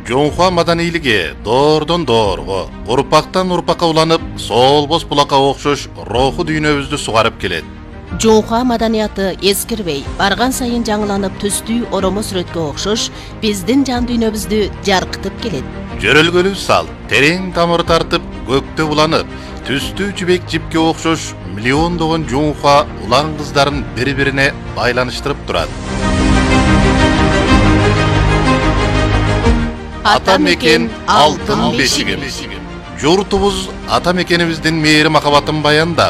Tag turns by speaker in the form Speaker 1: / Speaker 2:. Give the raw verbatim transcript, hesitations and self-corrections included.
Speaker 1: Жоңхуа маданийлиги доордон доорго, урпактан урпакка уланып, солбос булакка окшош руху дүйнөбүздү сугарып келет.
Speaker 2: Жоңхуа маданияты эскирбей, барган сайын жаңыланып түстүү оромо сүрөткө окшош биздин жан дүйнөбүздү жаркытып келет.
Speaker 1: Жөрөлгөлүү сал, терең тамыр тартып, көктө буланып, түстүү жибек жипке окшош миллиондогон жоңхуа улан кыздарын бири-бирине байланыштырып турат. Ата мекен алтын бешигим. Журтубуз ата мекенибиздин мээри махабатын баяндап,